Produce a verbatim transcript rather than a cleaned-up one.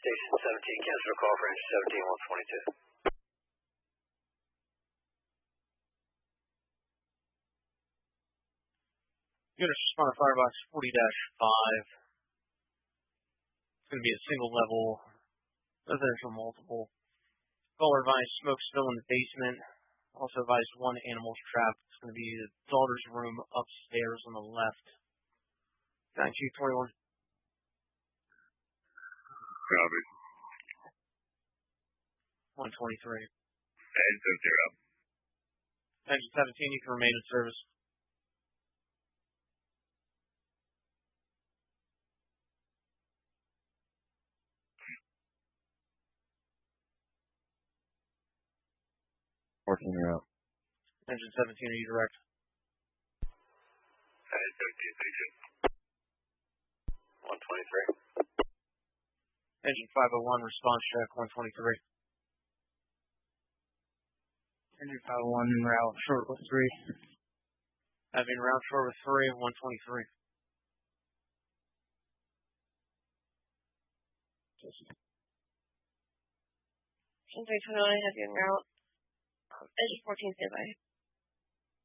Station seventeen, cancel a call for engine seventeen one twenty-two. Units respond to Firebox forty dash five. It's going to be a single level, residential multiple. Caller advised smoke still in the basement. Also advised one animal's trapped. It's going to be the daughter's room upstairs on the left. nine two twenty-one. Copy. one twenty-three. Engine zero. Engine seventeen, you can remain in service. fourteen, you're out. Engine seventeen, are you direct? Engine seventeen, station. one twenty-three. Engine five oh one, response check, one twenty-three. Engine five oh one, en route, short with three. Having round short with three, one twenty-three. Engine three twenty-one, I have you en route. Um, engine fourteen, standby.